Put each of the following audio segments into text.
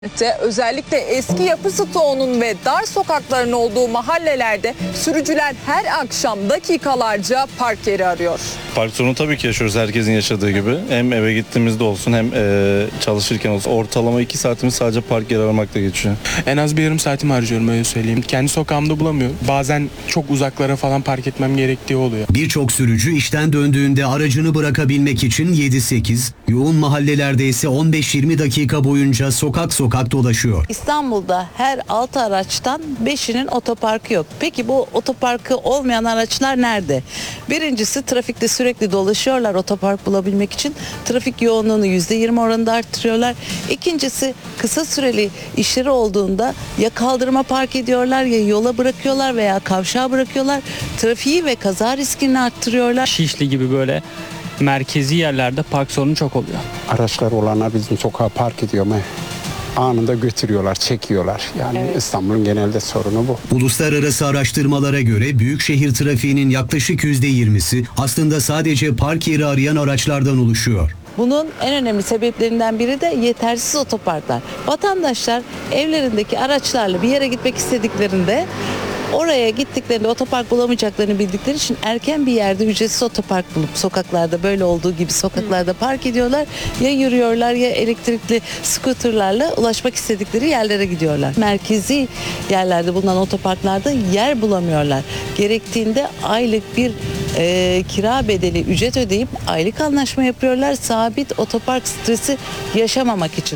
Özellikle eski yapı stoğunun ve dar sokakların olduğu mahallelerde sürücüler her akşam dakikalarca park yeri arıyor. Park sorunu tabii ki yaşıyoruz, herkesin yaşadığı gibi. Hem eve gittiğimizde olsun hem çalışırken olsun. Ortalama 2 saatimiz sadece park yeri aramakla geçiyor. En az bir yarım saatimi harcıyorum, öyle söyleyeyim. Kendi sokağımda bulamıyorum. Bazen çok uzaklara falan park etmem gerektiği oluyor. Birçok sürücü işten döndüğünde aracını bırakabilmek için 7-8, yoğun mahallelerde ise 15-20 dakika boyunca sokak dolaşıyor. İstanbul'da her 6 araçtan 5'inin otoparkı yok. Peki bu otoparkı olmayan araçlar nerede? Birincisi, trafikte sürekli dolaşıyorlar otopark bulabilmek için. Trafik yoğunluğunu %20 oranında arttırıyorlar. İkincisi, kısa süreli işleri olduğunda ya kaldırıma park ediyorlar ya yola bırakıyorlar veya kavşağa bırakıyorlar. Trafiği ve kaza riskini arttırıyorlar. Şişli gibi böyle merkezi yerlerde park sorunu çok oluyor. Araçlar olanlar bizim sokağa park ediyor mu? Anında götürüyorlar, çekiyorlar. Yani evet. İstanbul'un genelde sorunu bu. Uluslararası araştırmalara göre büyükşehir trafiğinin yaklaşık %20'si aslında sadece park yeri arayan araçlardan oluşuyor. Bunun en önemli sebeplerinden biri de yetersiz otoparklar. Vatandaşlar evlerindeki araçlarla bir yere gitmek istediklerinde, oraya gittiklerinde otopark bulamayacaklarını bildikleri için erken bir yerde ücretsiz otopark bulup sokaklarda, böyle olduğu gibi sokaklarda park ediyorlar. Ya yürüyorlar ya elektrikli scooterlarla ulaşmak istedikleri yerlere gidiyorlar. Merkezi yerlerde bulunan otoparklarda yer bulamıyorlar. Gerektiğinde aylık bir kira bedeli ücret ödeyip aylık anlaşma yapıyorlar sabit otopark stresi yaşamamak için.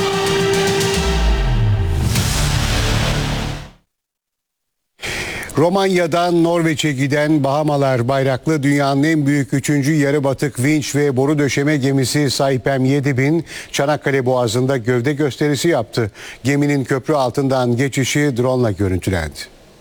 Romanya'dan Norveç'e giden Bahamalar bayraklı dünyanın en büyük 3. yarı batık vinç ve boru döşeme gemisi Saipem 7000 Çanakkale Boğazı'nda gövde gösterisi yaptı. Geminin köprü altından geçişi drone ile görüntülendi.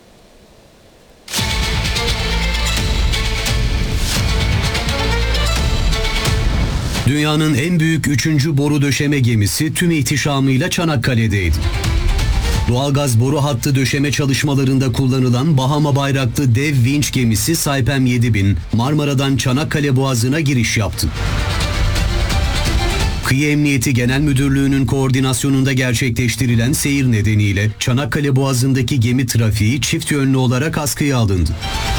Dünyanın en büyük 3. boru döşeme gemisi tüm ihtişamıyla Çanakkale'deydi. Doğalgaz boru hattı döşeme çalışmalarında kullanılan Bahama bayraklı dev vinç gemisi Saipem 7000 Marmara'dan Çanakkale Boğazı'na giriş yaptı. Kıyı Emniyeti Genel Müdürlüğü'nün koordinasyonunda gerçekleştirilen seyir nedeniyle Çanakkale Boğazı'ndaki gemi trafiği çift yönlü olarak askıya alındı.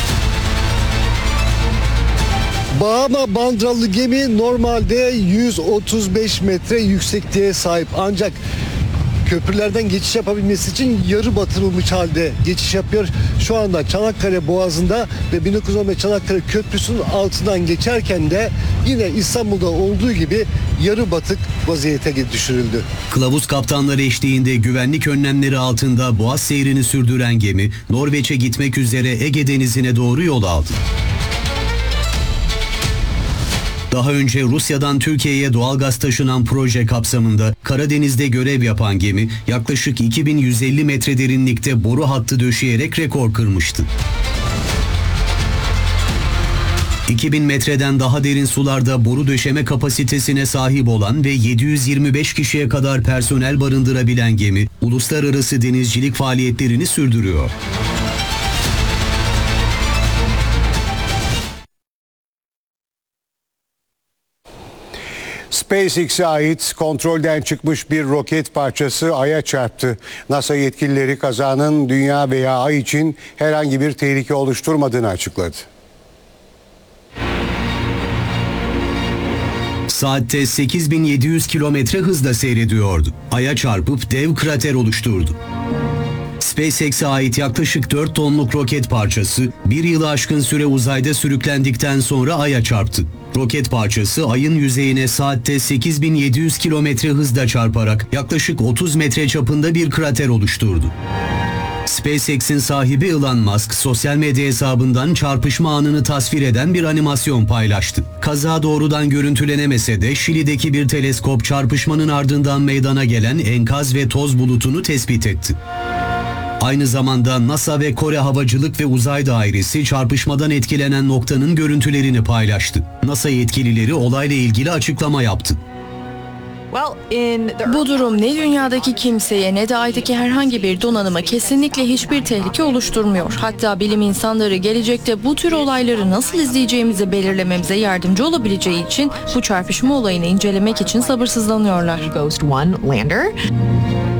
Bahama bandralı gemi normalde 135 metre yüksekliğe sahip, ancak köprülerden geçiş yapabilmesi için yarı batırılmış halde geçiş yapıyor. Şu anda Çanakkale Boğazı'nda ve 1915 Çanakkale Köprüsü'nün altından geçerken de yine İstanbul'da olduğu gibi yarı batık vaziyete düşürüldü. Kılavuz kaptanları eşliğinde güvenlik önlemleri altında boğaz seyrini sürdüren gemi Norveç'e gitmek üzere Ege Denizi'ne doğru yol aldı. Daha önce Rusya'dan Türkiye'ye doğalgaz taşınan proje kapsamında Karadeniz'de görev yapan gemi yaklaşık 2150 metre derinlikte boru hattı döşeyerek rekor kırmıştı. 2000 metreden daha derin sularda boru döşeme kapasitesine sahip olan ve 725 kişiye kadar personel barındırabilen gemi uluslararası denizcilik faaliyetlerini sürdürüyor. SpaceX'e ait kontrolden çıkmış bir roket parçası Ay'a çarptı. NASA yetkilileri kazanın Dünya veya Ay için herhangi bir tehlike oluşturmadığını açıkladı. Saatte 8700 kilometre hızla seyrediyordu. Ay'a çarpıp dev krater oluşturdu. SpaceX'e ait yaklaşık 4 tonluk roket parçası bir yılı aşkın süre uzayda sürüklendikten sonra Ay'a çarptı. Roket parçası Ay'ın yüzeyine saatte 8700 kilometre hızla çarparak yaklaşık 30 metre çapında bir krater oluşturdu. SpaceX'in sahibi Elon Musk sosyal medya hesabından çarpışma anını tasvir eden bir animasyon paylaştı. Kaza doğrudan görüntülenemese de Şili'deki bir teleskop çarpışmanın ardından meydana gelen enkaz ve toz bulutunu tespit etti. Aynı zamanda NASA ve Kore Havacılık ve Uzay Dairesi çarpışmadan etkilenen noktanın görüntülerini paylaştı. NASA yetkilileri olayla ilgili açıklama yaptı. Bu durum ne dünyadaki kimseye ne de Ay'daki herhangi bir donanıma kesinlikle hiçbir tehlike oluşturmuyor. Hatta bilim insanları gelecekte bu tür olayları nasıl izleyeceğimizi belirlememize yardımcı olabileceği için bu çarpışma olayını incelemek için sabırsızlanıyorlar.